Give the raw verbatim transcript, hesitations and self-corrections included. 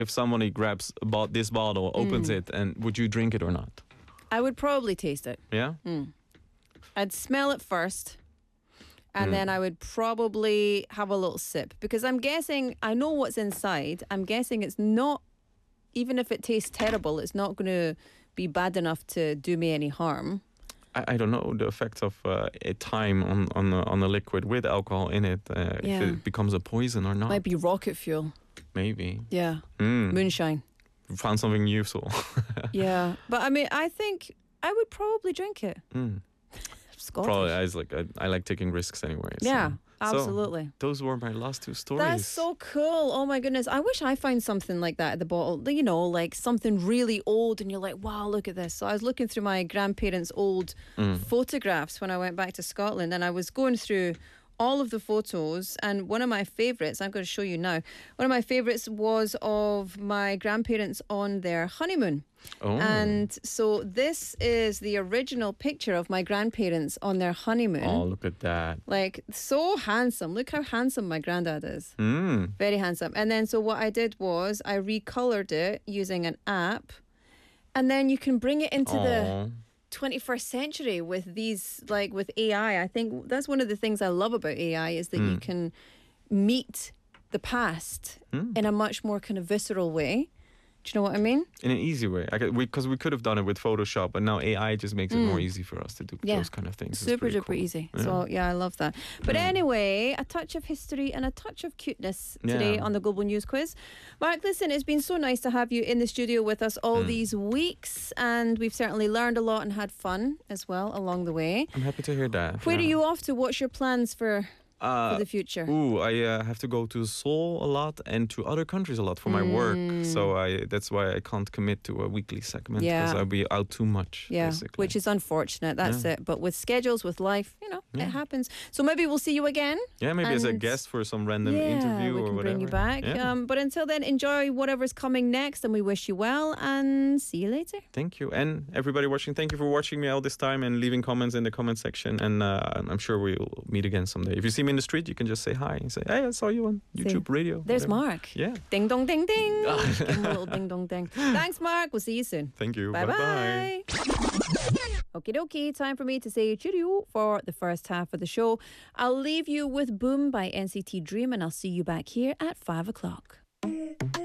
if somebody grabs about this bottle, opens Mm. it, and would you drink it or not? I would probably taste it. Yeah? I'd smell it first, and Mm. then I would probably have a little sip, because I'm guessing, I know what's inside. I'm guessing it's not, even if it tastes terrible, it's not going to be bad enough to do me any harm. I, I don't know the effects of uh, a time on on the, on the liquid with alcohol in it. Uh, Yeah. If it becomes a poison or not. Might be rocket fuel. Maybe. Yeah. Mm. Moonshine. Found something useful. Yeah. But I mean, I think I would probably drink it. Mm. Scottish. Probably. I was like I, I like taking risks anyway. so- Yeah, So, absolutely. those were my last two stories. That's so cool. Oh my goodness. I wish I found something like that at the bottle. You know, like something really old and you're like, wow, look at this. So I was looking through my grandparents' old Mm. photographs when I went back to Scotland, and I was going through all of the photos, and one of my favourites, I'm going to show you now, one of my favourites was of my grandparents on their honeymoon. Oh. And so this is the original picture of my grandparents on their honeymoon. Oh, look at that. Like, so handsome. Look how handsome my granddad is. Mm. Very handsome. And then so what I did was I recolored it using an app, and then you can bring it into the Aw. twenty-first century with these, like with A I. I think that's one of the things I love about A I, is that you Mm. can meet the past Mm. in a much more kind of visceral way. Do you know what I mean? In an easy way. Because we, 'cause we could have done it with Photoshop, but now A I just makes it more easy for us to do Mm. Yeah. those kind of things. It's Super pretty duper cool. easy. Yeah. So yeah, I love that. But Yeah. anyway, a touch of history and a touch of cuteness today Yeah. on the Global News Quiz. Mark, listen, it's been so nice to have you in the studio with us all Mm. these weeks, and we've certainly learned a lot and had fun as well along the way. I'm happy to hear that. Where yeah. are you off to? What's your plans for, Uh, for the future? Ooh, I uh, have to go to Seoul a lot and to other countries a lot for my work. So I that's why I can't commit to a weekly segment, because Mm. Yeah. I'll be out too much. Yeah, basically. which is unfortunate. That's Yeah. it. But with schedules, with life, you know, Yeah. it happens. So maybe we'll see you again. yeah, maybe as a and- guest for some random yeah, interview we or can whatever. bring you back. Yeah. Um, but until then, enjoy whatever's coming next, and we wish you well. And see you later. Thank you. And everybody watching, thank you for watching me all this time and leaving comments in the comment section. And uh, I'm sure we'll meet again someday. If you see me in the street, you can just say hi and say, hey, I saw you on YouTube radio. There's whatever. Mark. Yeah. Ding dong ding ding. Give him a little ding dong ding. Thanks, Mark. We'll see you soon. Thank you. Bye Bye-bye. bye. Okie dokie, time for me to say cheerio for the first half of the show. I'll leave you with Boom by N C T Dream, and I'll see you back here at five o'clock.